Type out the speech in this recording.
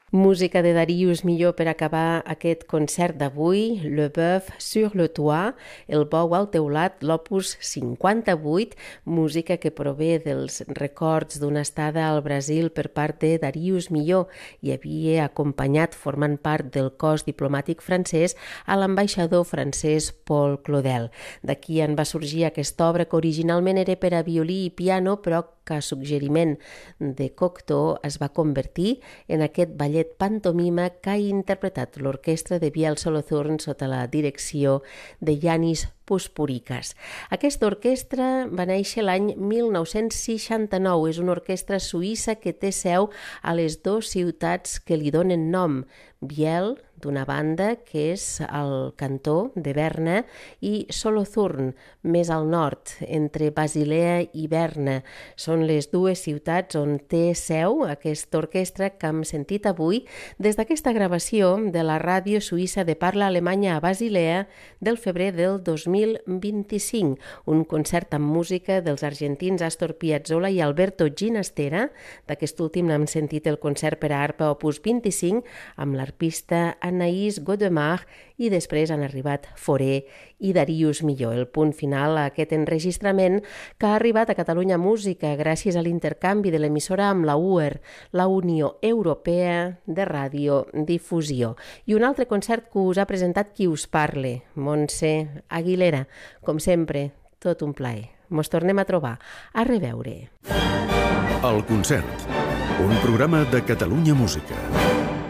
Música de Darius Milhaud per acabar aquest concert d'avui, Le Bœuf sur le Toit, el bou al teulat, l'opus 58, música que prové dels records d'una estada al Brasil per part de Darius Milhaud i havia acompanyat, formant part del cos diplomàtic francès, a l'ambaixador francès Paul Claudel. D'aquí en va sorgir aquesta obra que originalment era per a violí i piano, però que a suggeriment de Cocteau es va convertir en aquest ballet pantomima que ha interpretat l'orquestra de Biel Solothurn sota la direcció de Yanis Puspurikas. Aquesta orquestra va néixer l'any 1969. És una orquestra suïssa que té seu a les dues ciutats que li donen nom, Biel, d'una banda, que és al cantó de Berna, i Solothurn, més al nord, entre Basilea i Berna. Són les dues ciutats on té seu aquesta orquestra que hem sentit avui des d'aquesta gravació de la ràdio suïssa de parla alemanya a Basilea del febrer del 2025. Un concert amb música dels argentins Astor Piazzolla i Alberto Ginastera. D'aquest últim n'hem sentit el concert per a arpa opus 25 amb l'arpista Anaïs Godemar i després han arribat Fauré i Darius Milhaud. El punt final a aquest enregistrament que ha arribat a Catalunya Música gràcies a l'intercanvi de l'emissora amb la UER, la Unió Europea de Radiodifusió. I un altre concert que us ha presentat qui us parle, Montse Aguilera. Com sempre, tot un plaer. Mos tornem a trobar. A reveure. El concert, un programa de Catalunya Música.